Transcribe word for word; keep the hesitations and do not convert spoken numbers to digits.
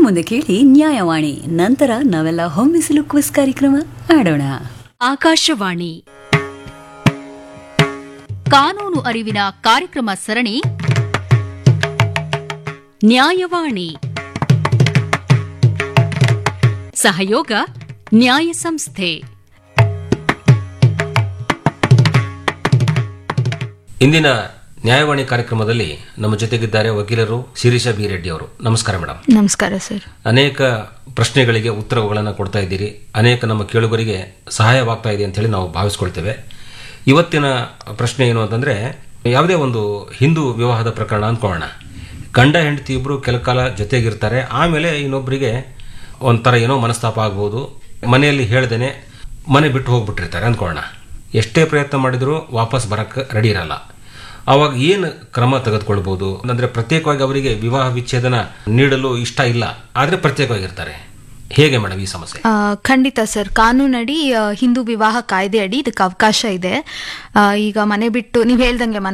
ಮುಂದೆ ಕೇಳಿ ನ್ಯಾಯವಾಣಿ. ನಂತರ ನಾವೆಲ್ಲ ಹೊಮ್ಮಿಸಲು ಕ್ವಿಸ್ ಕಾರ್ಯಕ್ರಮ ಆಡೋಣ. ಆಕಾಶವಾಣಿ ಕಾನೂನು ಅರಿವಿನ ಕಾರ್ಯಕ್ರಮ ಸರಣಿ ನ್ಯಾಯವಾಣಿ. ಸಹಯೋಗ ನ್ಯಾಯ ಸಂಸ್ಥೆ. ಇಂದಿನ ನ್ಯಾಯವಾಣಿ ಕಾರ್ಯಕ್ರಮದಲ್ಲಿ ನಮ್ಮ ಜೊತೆಗಿದ್ದಾರೆ ವಕೀಲರು ಶಿರೀಷಾ ಬಿ ರೆಡ್ಡಿ ಅವರು. ನಮಸ್ಕಾರ ಮೇಡಮ್. ನಮಸ್ಕಾರ ಸರ್. ಅನೇಕ ಪ್ರಶ್ನೆಗಳಿಗೆ ಉತ್ತರಗಳನ್ನು ಕೊಡ್ತಾ ಇದ್ದೀರಿ, ಅನೇಕ ನಮ್ಮ ಕೇಳುಗರಿಗೆ ಸಹಾಯವಾಗ್ತಾ ಇದೆ ಅಂತ ಹೇಳಿ ನಾವು ಭಾವಿಸ್ಕೊಳ್ತೇವೆ. ಇವತ್ತಿನ ಪ್ರಶ್ನೆ ಏನು ಅಂತಂದ್ರೆ, ಯಾವುದೇ ಒಂದು ಹಿಂದೂ ವಿವಾಹದ ಪ್ರಕರಣ ಅಂದ್ಕೊಳ್ಳೋಣ. ಗಂಡ ಹೆಂಡತಿ ಇಬ್ರು ಕೆಲ ಕಾಲ ಜೊತೆಗಿರ್ತಾರೆ, ಆಮೇಲೆ ಇನ್ನೊಬ್ಬರಿಗೆ ಒಂಥರ ಏನೋ ಮನಸ್ತಾಪ ಆಗ್ಬೋದು, ಮನೆಯಲ್ಲಿ ಹೇಳ್ದೇನೆ ಮನೆ ಬಿಟ್ಟು ಹೋಗ್ಬಿಟ್ಟಿರ್ತಾರೆ ಅಂದ್ಕೊಳ್ಳೋಣ. ಎಷ್ಟೇ ಪ್ರಯತ್ನ ಮಾಡಿದರೂ ವಾಪಸ್ ಬರಕ್ಕೆ ರೆಡಿ ಇರಲ್ಲ. ಅವಾಗ ಏನು ಕ್ರಮ ತೆಗೆದುಕೊಳ್ಬಹುದು? ಅಂದ್ರೆ ಪ್ರತ್ಯೇಕವಾಗಿ ಅವರಿಗೆ ವಿವಾಹ ವಿಚ್ಛೇದನ ನೀಡಲು ಇಷ್ಟ ಇಲ್ಲ, ಆದ್ರೆ ಪ್ರತ್ಯೇಕವಾಗಿರ್ತಾರೆ. ಹೇಗೆ ಮೇಡಮ್ ಈ ಸಮಸ್ಯೆ? ಆ, ಖಂಡಿತ ಸರ್. ಕಾನೂನಡಿ ಆ, ಹಿಂದೂ ವಿವಾಹ ಕಾಯ್ದೆ ಅಡಿ ಇದಕ್ಕೆ ಅವಕಾಶ ಇದೆ. ಆ, ಈಗ ಮನೆ ಬಿಟ್ಟು ನೀವು ಹೇಳ್ದಂಗೆ ಮನೆ